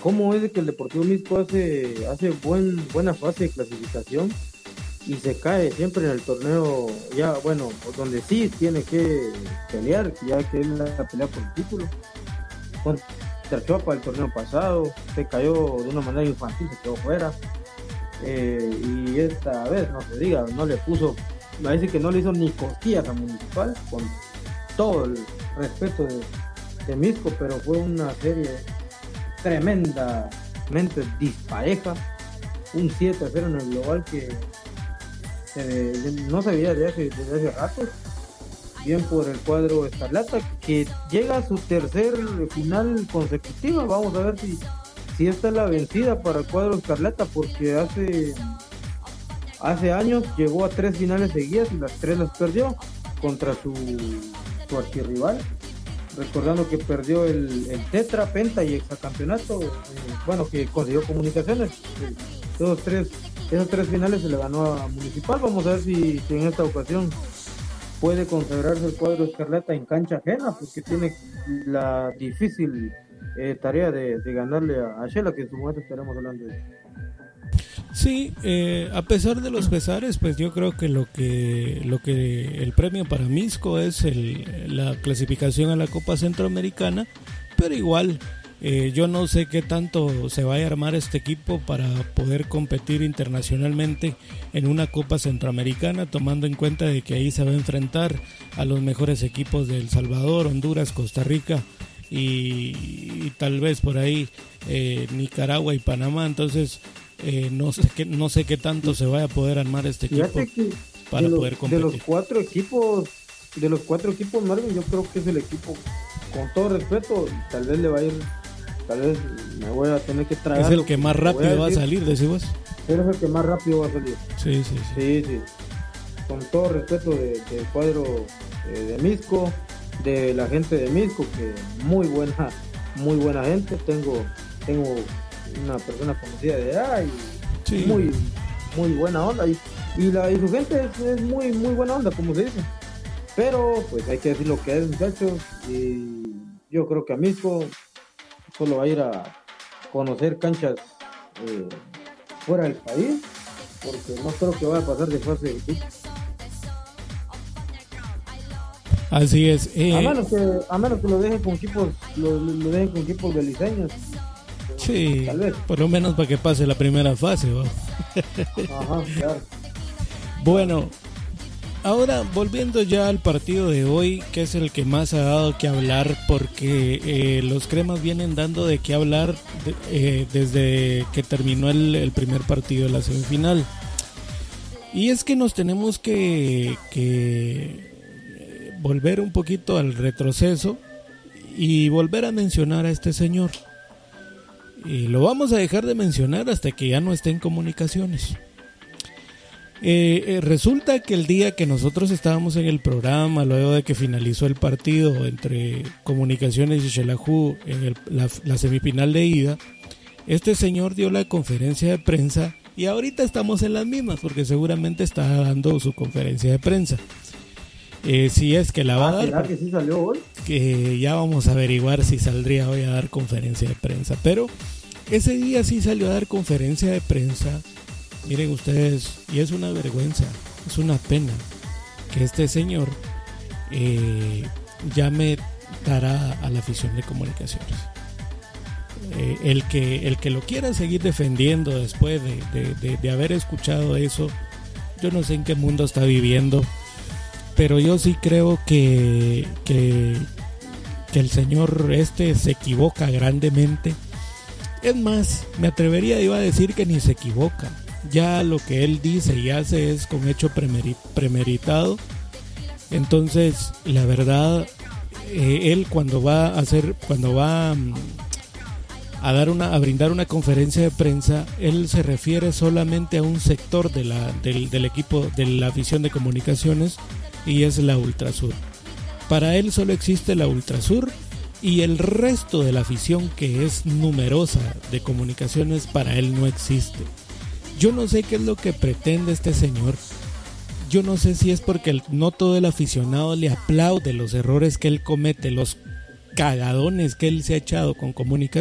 cómo es de que el Deportivo Misco hace buena fase de clasificación y se cae siempre en el torneo, ya bueno, donde sí tiene que pelear, ya que es la pelea por el título. Contra Chopa el torneo pasado, se cayó de una manera infantil, se quedó fuera. Y esta vez, no se diga, no le puso, parece que no le hizo ni cosquillas a Municipal, con todo el respeto de Misco, pero fue una serie tremendamente dispareja, un 7-0 en el global que no se veía desde hace rato, bien por el cuadro Escarlata, que llega a su tercer final consecutiva. Vamos a ver si esta es la vencida para el cuadro Escarlata, porque hace años llegó a 3 finales seguidas y las 3 las perdió contra su archirrival, recordando que perdió el tetra, penta y hexacampeonato, bueno, que consiguió Comunicaciones. Esas tres finales se le ganó a Municipal. Vamos a ver si en esta ocasión puede consagrarse el cuadro Escarlata en cancha ajena, porque tiene la difícil tarea de ganarle a Shela, que en su momento estaremos hablando de eso. Sí, a pesar de los pesares, pues yo creo que lo que el premio para Misco es la clasificación a la Copa Centroamericana, pero igual yo no sé qué tanto se vaya a armar este equipo para poder competir internacionalmente en una Copa Centroamericana, tomando en cuenta de que ahí se va a enfrentar a los mejores equipos de El Salvador, Honduras, Costa Rica y tal vez por ahí Nicaragua y Panamá. Entonces no sé qué tanto se vaya a poder armar este equipo para poder competir. De los cuatro equipos, Marvin, yo creo que es el equipo, con todo respeto, tal vez me voy a tener que tragar. Es el que más rápido va a salir, decís vos. Es el que más rápido va a salir. Sí. Con todo respeto del cuadro de Misco, de la gente de Misco, que muy buena gente. Tengo una persona conocida de allá y sí, muy buena onda, y su gente es muy buena onda, como se dice, pero pues hay que decir lo que es, muchachos, y yo creo que a Misco solo va a ir a conocer canchas fuera del país, porque no creo que vaya a pasar de fase de grupo. Así es. A menos que lo dejen con equipos beliceños. Sí, tal vez. Por lo menos para que pase la primera fase, ¿no? Ajá, claro. Bueno, ahora volviendo ya al partido de hoy, que es el que más ha dado que hablar, porque los cremas vienen dando de qué hablar desde que terminó el primer partido de la semifinal. Y es que nos tenemos que volver un poquito al retroceso y volver a mencionar a este señor. Y lo vamos a dejar de mencionar hasta que ya no esté en Comunicaciones. Resulta que el día que nosotros estábamos en el programa, luego de que finalizó el partido entre Comunicaciones y Xelajú en la semifinal de ida, este señor dio la conferencia de prensa, y ahorita estamos en las mismas porque seguramente está dando su conferencia de prensa. Si es que la va a dar, ¿será que sí salió hoy? Que ya vamos a averiguar si saldría hoy a dar conferencia de prensa, pero ese día sí salió a dar conferencia de prensa. Miren ustedes, y es una vergüenza, es una pena que este señor llame tara a la afición de Comunicaciones. El que lo quiera seguir defendiendo después de haber escuchado eso, yo no sé en qué mundo está viviendo, pero yo sí creo que el señor se equivoca grandemente. Es más, me atrevería a decir que ni se equivoca. Ya lo que él dice y hace es con hecho premeditado. Entonces, la verdad, él cuando va a brindar una conferencia de prensa, él se refiere solamente a un sector del equipo, de la afición de Comunicaciones, y es la Ultrasur. Para él solo existe la Ultrasur, y el resto de la afición, que es numerosa, de Comunicaciones, para él no existe. Yo no sé qué es lo que pretende este señor. Yo no sé si es porque no todo el aficionado le aplaude los errores que él comete, los cagadones que él se ha echado con Comunicaciones,